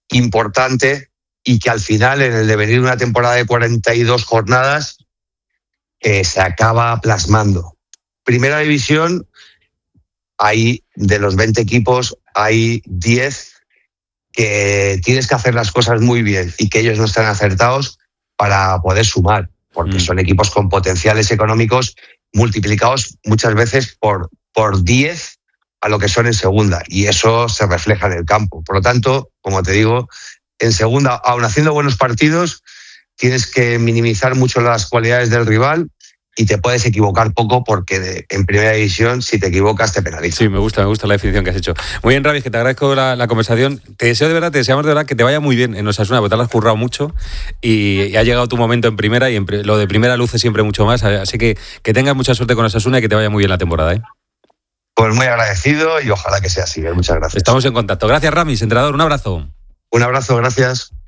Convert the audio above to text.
importante y que al final, en el devenir de una temporada de 42 jornadas, se acaba plasmando. Primera división, hay de los 20 equipos, hay 10 que tienes que hacer las cosas muy bien y que ellos no están acertados para poder sumar, porque son equipos con potenciales económicos multiplicados muchas veces por 10 a lo que son en segunda, y eso se refleja en el campo. Por lo tanto, como te digo, en segunda, aun haciendo buenos partidos, tienes que minimizar mucho las cualidades del rival y te puedes equivocar poco, porque en primera división, si te equivocas, te penalizan. Sí, me gusta la definición que has hecho. Muy bien, Ravi, que te agradezco la conversación. Te deseamos de verdad que te vaya muy bien en Osasuna, porque te lo has currado mucho y ha llegado tu momento en primera, y lo de primera luce siempre mucho más. Así que tengas mucha suerte con Osasuna y que te vaya muy bien la temporada, ¿eh? Pues muy agradecido y ojalá que sea así. Muchas gracias. Estamos en contacto. Gracias, Ramis, entrenador. Un abrazo. Un abrazo, gracias.